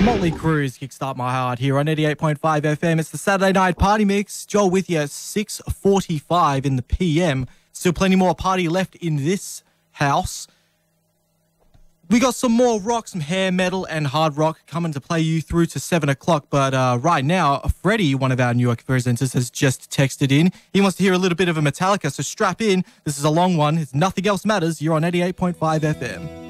Motley Crue's Kickstart My Heart here on 88.5 FM. It's the Saturday Night Party Mix. Joel with you at 6:45 in the PM. Still plenty more party left in this house. We got some more rock, some hair metal and hard rock coming to play you through to 7 o'clock. But right now, Freddie, one of our New York presenters, has just texted in. He wants to hear a little bit of a Metallica, so strap in. This is a long one. It's Nothing Else Matters. You're on 88.5 FM.